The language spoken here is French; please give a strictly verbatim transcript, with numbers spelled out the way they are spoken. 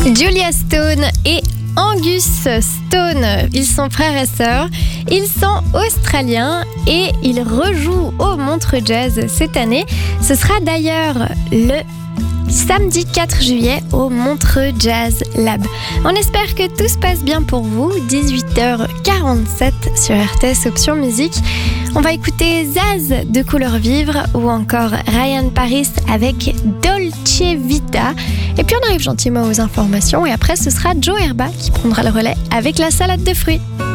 Julia Stone et Angus Stone, ils sont frères et sœurs, ils sont australiens et ils rejouent au Montreux Jazz cette année. Ce sera d'ailleurs le samedi quatre juillet au Montreux Jazz Lab. On espère que tout se passe bien pour vous. dix-huit heures quarante-sept sur R T S Option Musique. On va écouter Zaz de Couleur Vivre ou encore Ryan Paris avec Dolce Vita. Et puis on arrive gentiment aux informations et après ce sera Joe Herba qui prendra le relais avec la salade de fruits.